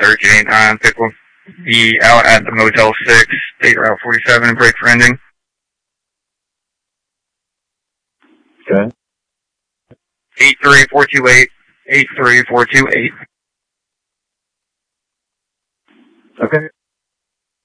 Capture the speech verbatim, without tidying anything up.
search anytime. Pick will be out at the Motel six, State Route forty-seven, break for ending. Okay. eight three four two eight, eight three four two eight. Okay.